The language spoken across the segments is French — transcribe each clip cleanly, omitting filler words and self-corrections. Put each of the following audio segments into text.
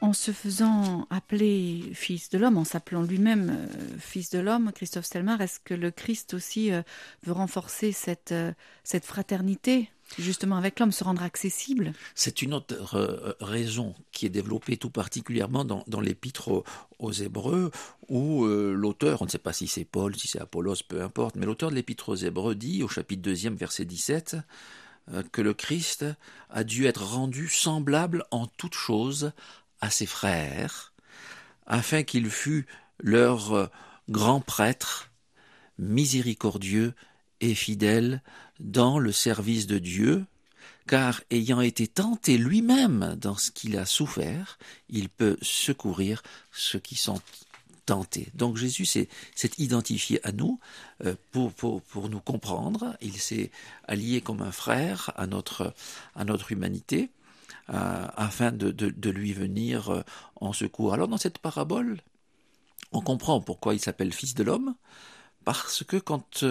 En se faisant appeler fils de l'homme, en s'appelant lui-même fils de l'homme, Christophe Stelmar, est-ce que le Christ aussi veut renforcer cette fraternité, justement avec l'homme, se rendre accessible? C'est une autre raison qui est développée tout particulièrement dans l'épître aux Hébreux, où l'auteur, on ne sait pas si c'est Paul, si c'est Apollos, peu importe, mais l'auteur de l'épître aux Hébreux dit, au chapitre 2, verset 17, que le Christ a dû être rendu semblable en toutes choses à ses frères, afin qu'il fût leur grand prêtre, miséricordieux et fidèle dans le service de Dieu, car ayant été tenté lui-même dans ce qu'il a souffert, il peut secourir ceux qui sont tentés. Donc Jésus s'est identifié à nous pour nous comprendre, il s'est allié comme un frère à notre humanité, afin de lui venir en secours. Alors dans cette parabole, on comprend pourquoi il s'appelle Fils de l'homme, parce que quand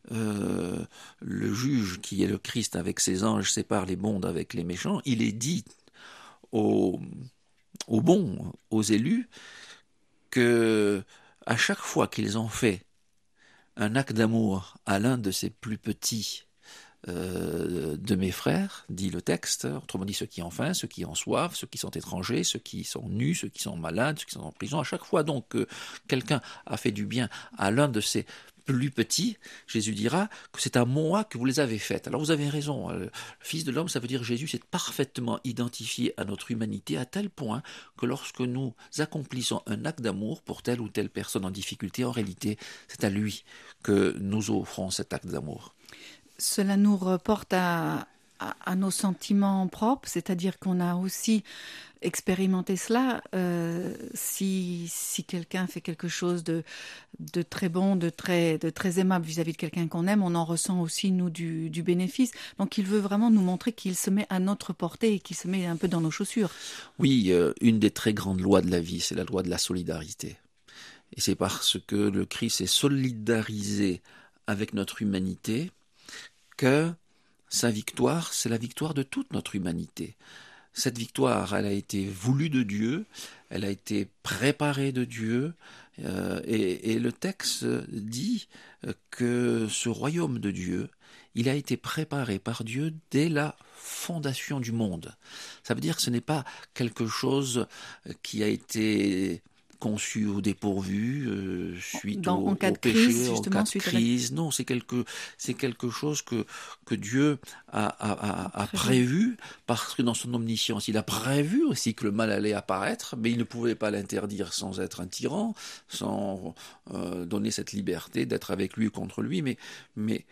le juge, qui est le Christ avec ses anges, sépare les bons avec les méchants, il est dit aux bons, aux élus, que à chaque fois qu'ils ont fait un acte d'amour à l'un de ses plus petits de mes frères, dit le texte, autrement dit ceux qui ont faim, ceux qui ont soif, ceux qui sont étrangers, ceux qui sont nus, ceux qui sont malades, ceux qui sont en prison. À chaque fois donc que quelqu'un a fait du bien à l'un de ces plus petits, Jésus dira que c'est à moi que vous les avez faites. Alors vous avez raison, le Fils de l'homme, ça veut dire Jésus s'est parfaitement identifié à notre humanité à tel point que lorsque nous accomplissons un acte d'amour pour telle ou telle personne en difficulté, en réalité, c'est à lui que nous offrons cet acte d'amour. Cela nous reporte à nos sentiments propres, c'est-à-dire qu'on a aussi expérimenté cela. Si quelqu'un fait quelque chose de très bon, de très aimable vis-à-vis de quelqu'un qu'on aime, on en ressent aussi, nous, du bénéfice. Donc il veut vraiment nous montrer qu'il se met à notre portée et qu'il se met un peu dans nos chaussures. Oui, une des très grandes lois de la vie, c'est la loi de la solidarité. Et c'est parce que le Christ s'est solidarisé avec notre humanité que sa victoire, c'est la victoire de toute notre humanité. Cette victoire, elle a été voulue de Dieu, elle a été préparée de Dieu, et le texte dit que ce royaume de Dieu, il a été préparé par Dieu dès la fondation du monde. Ça veut dire que ce n'est pas quelque chose qui a été conçu au dépourvu, suite au péché, en cas de crise. Non, c'est quelque chose que Dieu a prévu, parce que dans son omniscience, il a prévu aussi que le mal allait apparaître, mais il ne pouvait pas l'interdire sans être un tyran, sans donner cette liberté d'être avec lui ou contre lui, mais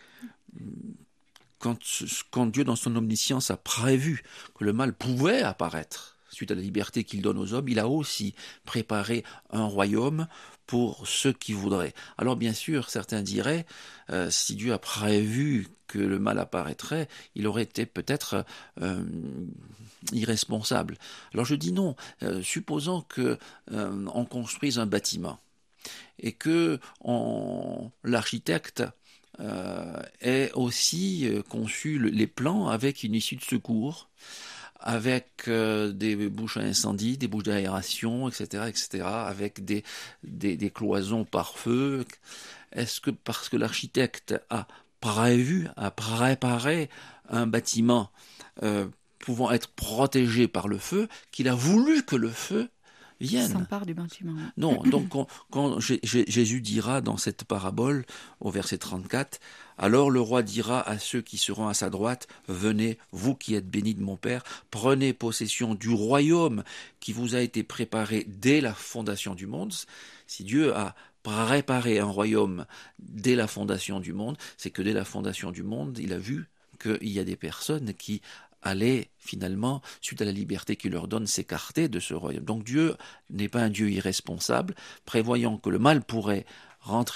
quand Dieu, dans son omniscience, a prévu que le mal pouvait apparaître, suite à la liberté qu'il donne aux hommes, il a aussi préparé un royaume pour ceux qui voudraient. Alors bien sûr, certains diraient, si Dieu a prévu que le mal apparaîtrait, il aurait été peut-être irresponsable. Alors je dis non, supposons que on construise un bâtiment et que l'architecte ait aussi conçu les plans avec une issue de secours, avec des bouches à incendie, des bouches d'aération, etc., avec des cloisons par feu. Est-ce que parce que l'architecte a préparé un bâtiment pouvant être protégé par le feu, qu'il a voulu que le feu vienne? S'empare du bâtiment. Non, donc quand Jésus dira dans cette parabole, au verset 34, « Alors le roi dira à ceux qui seront à sa droite, « Venez, vous qui êtes bénis de mon Père, prenez possession du royaume qui vous a été préparé dès la fondation du monde. » Si Dieu a préparé un royaume dès la fondation du monde, c'est que dès la fondation du monde, il a vu qu'il y a des personnes qui allaient finalement, suite à la liberté qu'il leur donne, s'écarter de ce royaume. Donc Dieu n'est pas un Dieu irresponsable, prévoyant que le mal pourrait rentrer